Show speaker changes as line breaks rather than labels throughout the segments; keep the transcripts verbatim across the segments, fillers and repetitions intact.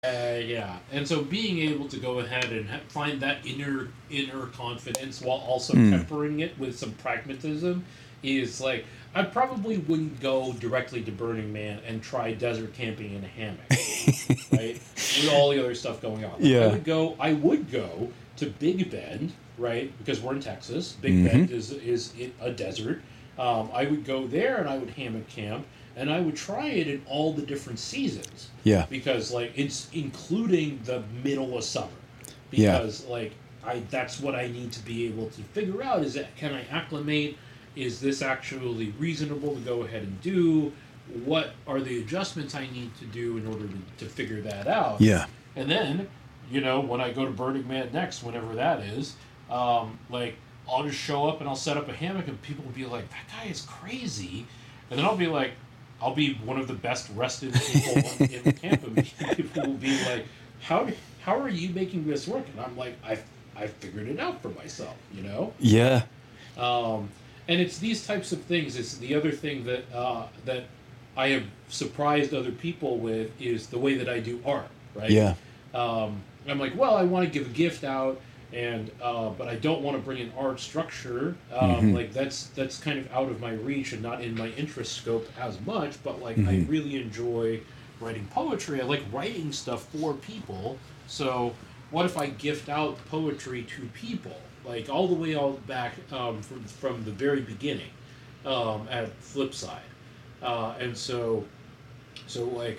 Uh, yeah, and so being able to go ahead and ha- find that inner inner confidence while also
Mm.
tempering it with some pragmatism is like I probably wouldn't go directly to Burning Man and try desert camping in a hammock, right? With all the other stuff going on, like I
Yeah.
would go, I would go to Big Bend, right? Because we're in Texas. Big
Hmm.
Bend is is i- a desert. Um, I would go there and I would hammock camp, and I would try it in all the different seasons
Yeah.
because like it's including the middle of summer
Yeah.
because like I that's what I need to be able to figure out is that can I acclimate, is this actually reasonable to go ahead and do, what are the adjustments I need to do in order to, to figure that out.
Yeah.
And then, you know, when I go to Burning Man next, whenever that is, um, like I'll just show up and I'll set up a hammock, and people will be like, "That guy is crazy," and then I'll be like, I'll be one of the best rested people in the camp, and people will be like, "How how are you making this work?" And I'm like, "I I figured it out for myself," you know.
Yeah.
Um, and it's these types of things. It's the other thing that uh, that I have surprised other people with is the way that I do art. Right.
Yeah.
Um, I'm like, well, I want to give a gift out, and uh, but I don't want to bring an art structure. Um,
Hmm.
like that's that's kind of out of my reach and not in my interest scope as much. But like, I
Hmm.
really enjoy writing poetry. I like writing stuff for people. So what if I gift out poetry to people, like all the way all back um, from from the very beginning um, at Flipside, uh, and so so like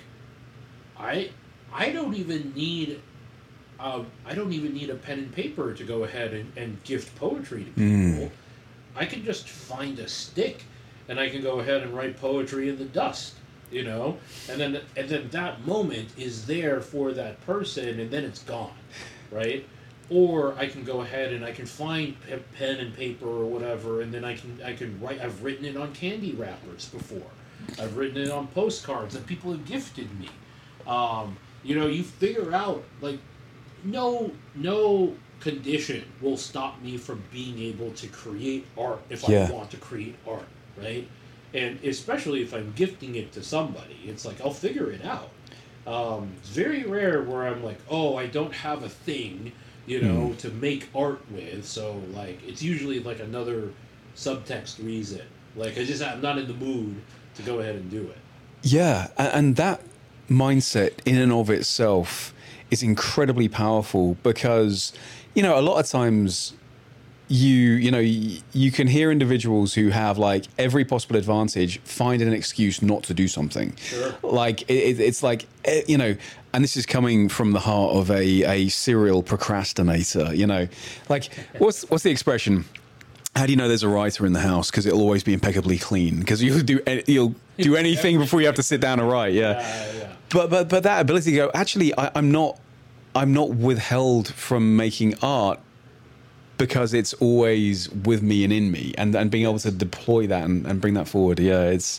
I I don't even need um, I don't even need a pen and paper to go ahead and, and gift poetry to
Mm.
people. I can just find a stick and I can go ahead and write poetry in the dust, you know? And then and then that moment is there for that person and then it's gone, right? Or I can go ahead and I can find pe- pen and paper or whatever and then I can I can write I've written it on candy wrappers before. I've written it on postcards that people have gifted me. Um, you know, you figure out like no no condition will stop me from being able to create art if I
Yeah.
want to create art, right? And especially if I'm gifting it to somebody, it's like I'll figure it out. Um, it's very rare where I'm like, oh, I don't have a thing, you know,
Mm.
to make art with. So like, it's usually like another subtext reason. Like I just I'm not in the mood to go ahead and do it.
Yeah. a- And that mindset in and of itself is incredibly powerful because, you know, a lot of times you you know y- you can hear individuals who have like every possible advantage finding an excuse not to do something.
Sure.
Like it, it- it's like eh, you know, and this is coming from the heart of a a serial procrastinator. You know, like what's what's the expression? How do you know there's a writer in the house? Because it'll always be impeccably clean. Because you'll do an- you'll do anything before you have to sit down and write. Yeah,
Yeah, yeah.
but but but that ability to go, actually, I, I'm not I'm not withheld from making art because it's always with me and in me, and and being able to
Yes.
deploy that and, and bring that forward. Yeah, it's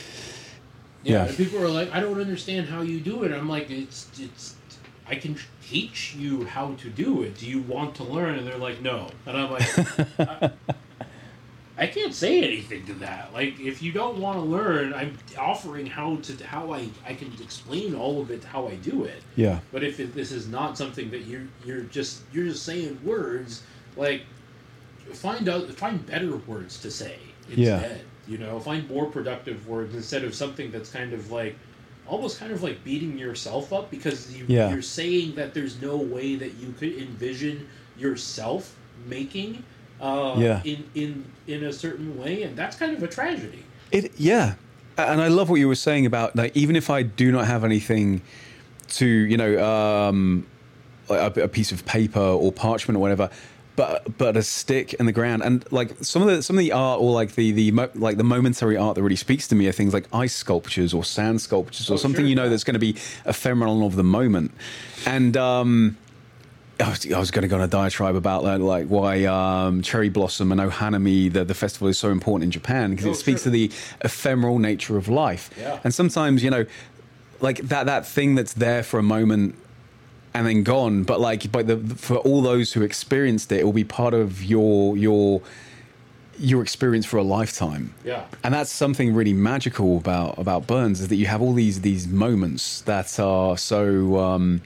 Yeah,
yeah,
and people are like, I don't understand how you do it. I'm like, it's it's I can teach you how to do it. Do you want to learn? And they're like, no. And I'm like, I, I can't say anything to that. Like, if you don't want to learn, I'm offering how to how I I can explain all of it how I do it.
yeah,
But if it, this is not something that you're you're just you're just saying words, like find out find better words to say
yeah,
instead. You know, find more productive words instead of something that's kind of like almost kind of like beating yourself up because you,
yeah,
you're saying that there's no way that you could envision yourself making uh,
yeah.
in in in a certain way, and that's kind of a tragedy.
It yeah, and I love what you were saying about like even if I do not have anything to you know um, a, a piece of paper or parchment or whatever. But but a stick in the ground and like some of the some of the art or like the the mo- like the momentary art that really speaks to me are things like ice sculptures or sand sculptures or
Oh,
something
sure,
you know
yeah.
that's going to be ephemeral and of the moment. And um, I was, I was going to go on a diatribe about that, like why um, cherry blossom and Ohanami, the, the festival, is so important in Japan because
Oh,
it speaks
sure.
to the ephemeral nature of life.
Yeah.
And sometimes you know, like that that thing that's there for a moment and then gone, but like but the, for all those who experienced it, it will be part of your your your experience for a lifetime.
Yeah.
And that's something really magical about about Burns, is that you have all these these moments that are so um,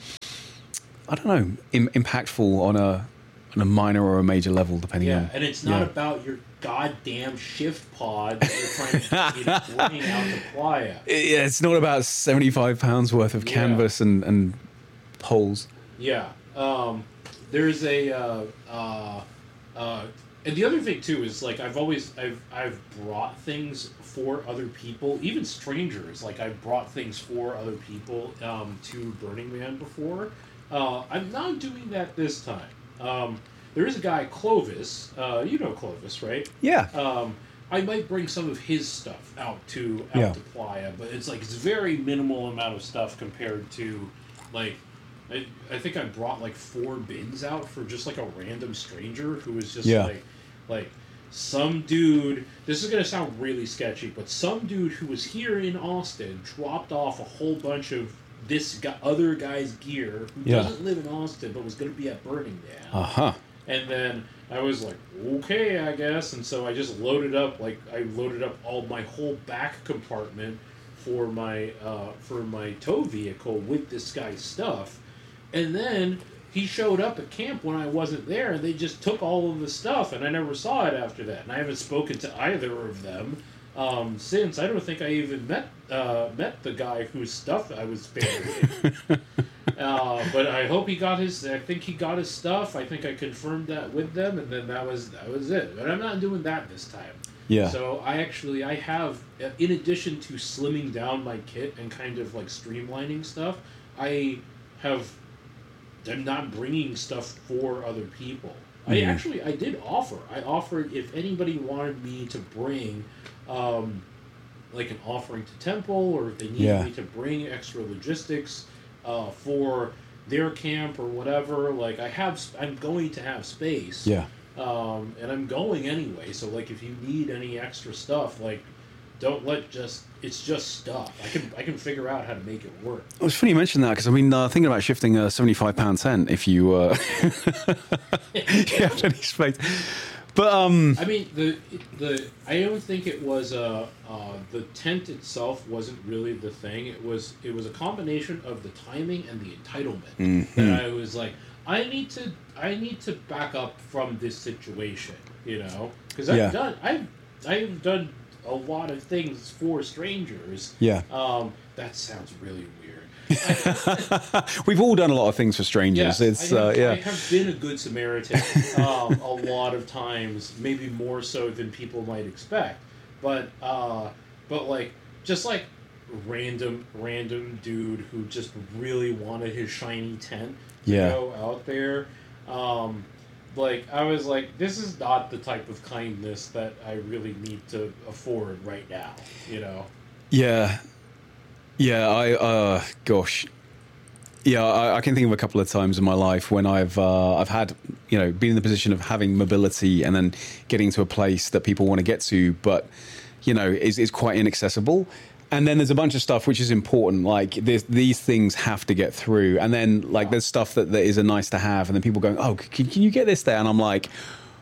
I don't know, Im- impactful on a on a minor or a major level, depending
yeah.
on.
And it's not
yeah.
about your goddamn shift pod that you're trying to bring out to Playa.
Yeah, it's not about seventy-five pounds worth of
Yeah.
canvas and and poles.
Yeah. Um, there's a uh, uh, uh, and the other thing too is like I've always I've I've brought things for other people, even strangers. Like I've brought things for other people um, to Burning Man before. Uh, I'm not doing that this time. Um, there is a guy, Clovis. Uh, you know Clovis, right?
Yeah.
Um, I might bring some of his stuff out to out
Yeah.
to Playa, but it's like it's very minimal amount of stuff compared to like I, I think I brought like four bins out for just like a random stranger who was just
Yeah.
like like some dude. This is gonna sound really sketchy, but some dude who was here in Austin dropped off a whole bunch of this guy, other guy's gear who
Yeah.
doesn't live in Austin but was gonna be at Burning Man.
Uh huh.
And then I was like, okay, I guess. And so I just loaded up, like, I loaded up all my whole back compartment for my uh, for my tow vehicle with this guy's stuff. And then he showed up at camp when I wasn't there, and they just took all of the stuff, and I never saw it after that. And I haven't spoken to either of them um, since. I don't think I even met uh, met the guy whose stuff I was ferrying. Uh, but I hope he got his. I think he got his stuff. I think I confirmed that with them, and then that was that was it. But I'm not doing that this time.
Yeah.
So I actually I have, in addition to slimming down my kit and kind of like streamlining stuff, I have. I'm not bringing stuff for other people. I
Mhm.
actually I did offer. I offered if anybody wanted me to bring. Um, like an offering to Temple, or if they needed
Yeah.
me to bring extra logistics uh, for their camp or whatever. Like I have, sp- I'm going to have space.
Yeah.
Um, and I'm going anyway. So like, if you need any extra stuff, like, don't let just. It's just stuff. I can I can figure out how to make it work.
It was funny you mentioned that, because I mean, uh, thinking about shifting a seventy-five pound tent if you uh, you have any space. But um,
I mean, the the I don't think it was uh, uh, the tent itself wasn't really the thing. It was it was a combination of the timing and the entitlement
Mhm.
that I was like, I need to I need to back up from this situation, you know, because I've
Yeah.
done I've I've done a lot of things for strangers.
yeah,
Um, that sounds really weird.
we've all done a lot of things for strangers.
Yes,
it's
I have,
uh, yeah.
I have been a good Samaritan um, a lot of times, maybe more so than people might expect. But uh, but like just like random random dude who just really wanted his shiny tent to
Yeah.
go out there. Um, like I was like, this is not the type of kindness that I really need to afford right now. You know.
Yeah, yeah. I uh, gosh, yeah. I, I can think of a couple of times in my life when I've uh, I've had you know been in the position of having mobility and then getting to a place that people want to get to, but you know is is quite inaccessible. And then there's a bunch of stuff which is important, like this, these things have to get through. And then like there's stuff that, that is a nice to have, and then people going, oh, can, can you get this there? And I'm like,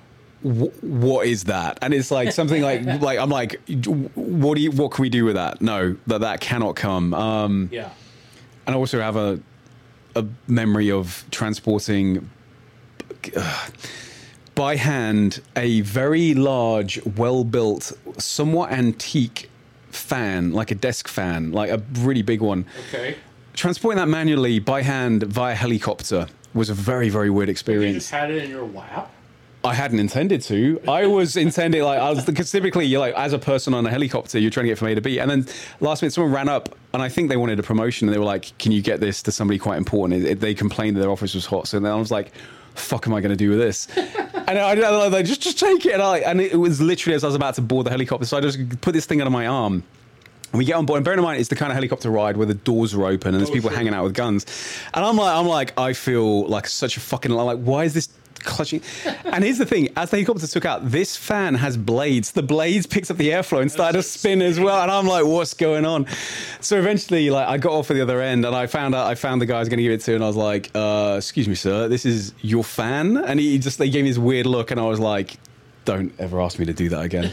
what is that? And it's like something like like I'm like, what do you what can we do with that? No, that that cannot come. Um,
Yeah.
and I also have a a memory of transporting uh, by hand a very large, well built, somewhat antique fan, like a desk fan, like a really big one.
Okay.
Transporting that manually by hand via helicopter was a very very weird
You
experience.
just had it in your lap.
I hadn't intended to. I was intending like I was because typically you're like as a person on a helicopter, you're trying to get from A to B, and then last minute someone ran up, and I think they wanted a promotion, and they were like, "Can you get this to somebody quite important?" It, it, they complained that their office was hot, so then I was like, "Fuck, am I going to do with this?" And I, I like just just take it, and, I, and it was literally as I was about to board the helicopter, so I just put this thing under my arm. And we get on board, and bear in mind, it's the kind of helicopter ride where the doors are open and there's
Oh,
people
sure.
hanging out with guns. And I'm like, I'm like, I feel like such a fucking like, why is this clutching? And here's the thing: as the helicopter took out, this fan has blades. The blades picked up the airflow and started to spin as well. And I'm like, what's going on? So eventually, like, I got off at the other end, and I found out I found the guy I was going to give it to, and I was like, uh, "Excuse me, sir, this is your fan." And he just they gave me this weird look, and I was like, don't ever ask me to do that again.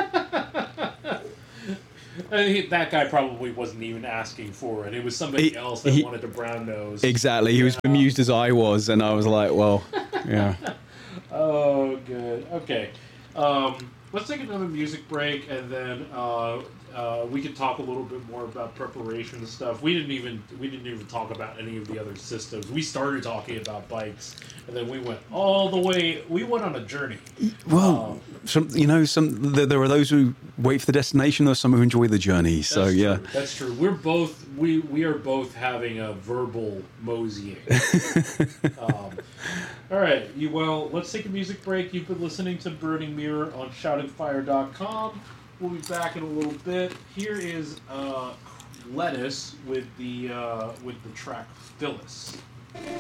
I think that guy probably wasn't even asking for it. It was somebody
He-
else that
he-
wanted a brown nose.
Exactly. He was
Yeah.
bemused as I was, and I was like, well, yeah.
Oh, good. Okay. Um, let's take another music break, and then uh, uh, we can talk a little bit more about preparation and stuff. We didn't even we didn't even talk about any of the other systems. We started talking about bikes, and then we went all the way. We went on a journey.
Well, some you know, some there, there are those who wait for the destination, or some who enjoy the journey. So
That's
yeah,
true. That's true. We're both we we are both having a verbal moseying. um, all right, you well. Let's take a music break. You've been listening to Burning Mirror on shouting fire dot com. We'll be back in a little bit. Here is uh, Lettuce with the uh, with the track Phyllis.